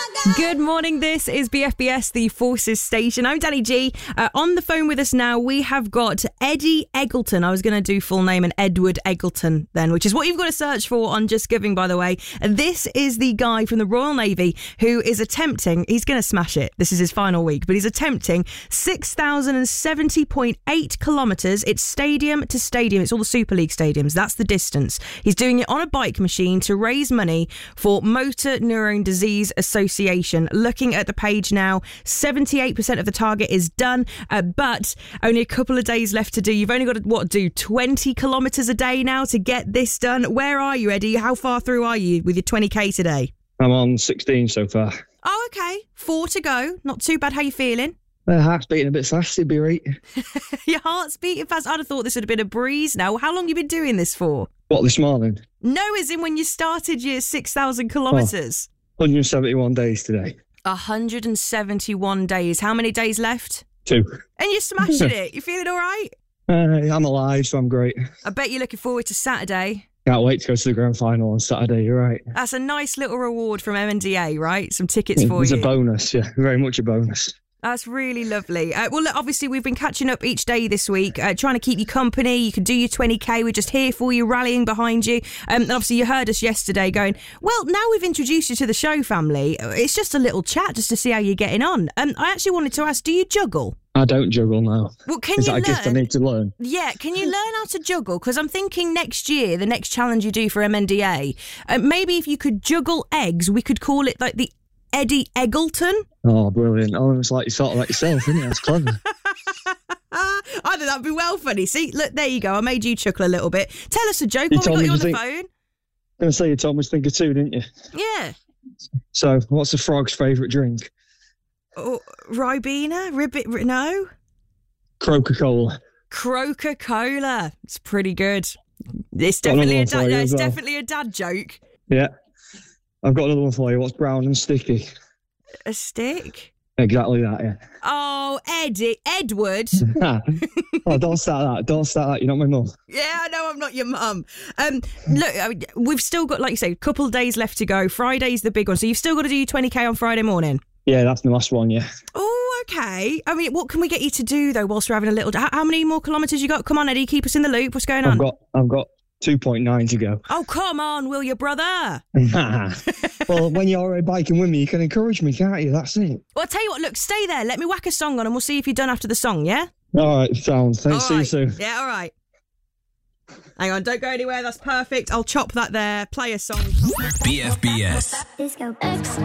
Good morning, this is BFBS, the Forces Station. I'm Danny G. On the phone with us now, we have got Eddie Eggleton. I was going to do full name and Edward Eggleton then, which is what you've got to search for on Just Giving, by the way. This is the guy from the Royal Navy who is attempting, he's going to smash it. This is his final week, but he's attempting 6,070.8 kilometres. It's stadium to stadium. It's all the Super League stadiums. That's the distance. He's doing it on a bike machine to raise money for Motor Neurone Disease Association. Looking at the page now, 78% of the target is done, but only a couple of days left to do. You've only got to, 20 kilometres a day now to get this done. Where are you, Eddie? How far through are you with your 20k today? I'm on 16 so far. Oh, okay. 4 to go. Not too bad. How you feeling? My heart's beating a bit fast, it'd be right. Your heart's beating fast? I'd have thought this would have been a breeze now. How long have you been doing this for? What, this morning? No, as in when you started your 6,000 kilometres. 171 days today. 171 days. How many days left? 2. And you're smashing it. You feeling all right? I'm alive, so I'm great. I bet you're looking forward to Saturday. Can't wait to go to the grand final on Saturday, you're right. That's a nice little reward from MNDA, right? Some tickets for you. you. It's a bonus, yeah. Very much a bonus. That's really lovely. Well, look, obviously, we've been catching up each day this week, trying to keep you company. You can do your 20k. We're just here for you, rallying behind you. And obviously, you heard us yesterday going, well, now we've introduced you to the show, family. It's just a little chat just to see how you're getting on. I actually wanted to ask, do you juggle? I don't juggle now. Well, Is that a gift I need to learn? Yeah, can you learn how to juggle? Because I'm thinking next year, the next challenge you do for MNDA, maybe if you could juggle eggs, we could call it like the Eddie Eggleton. Oh, brilliant. Oh, it's like you thought of that yourself, isn't it? That's clever. I think that'd be well funny. See, look, there you go. I made you chuckle a little bit. Tell us a joke while we got you on the phone. I'm going to say you told me to think of 2, didn't you? Yeah. So, what's the frog's favourite drink? Oh, Ribena? No? Coca-Cola. Coca-Cola. It's pretty good. It's definitely definitely a dad joke. Yeah. I've got another one for you. What's brown and sticky? A stick? Exactly that, yeah. Oh, Edward. Oh, don't start that. Don't start that. You're not my mum. Yeah, I know I'm not your mum. Look, we've still got, like you say, a couple of days left to go. Friday's the big one. So you've still got to do your 20k on Friday morning? Yeah, that's the last one, yeah. Oh, okay. I mean, what can we get you to do, though, whilst we're having a little... How many more kilometres you got? Come on, Eddie, keep us in the loop. What's going on? I've got 2.9 to go. Oh, come on, will you, brother? Well, when you're biking with me, you can encourage me, can't you? That's it. Well, I'll tell you what, look, stay there. Let me whack a song on and we'll see if you're done after the song, yeah? All right, sounds. Thanks, see you soon. Yeah, all right. Hang on, don't go anywhere. That's perfect. I'll chop that there. Play a song. BFBS.